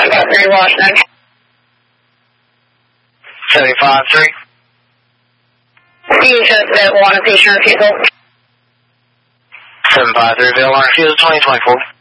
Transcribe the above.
753 Washington. 75-3. You said that one of the refusal. 753 available on refusal 2024.